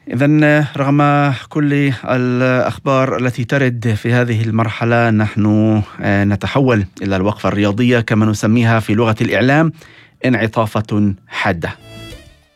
إذن رغم كل الأخبار التي ترد في هذه المرحلة، نحن نتحول إلى الوقفة الرياضية كما نسميها في لغة الإعلام، انعطافة حادة.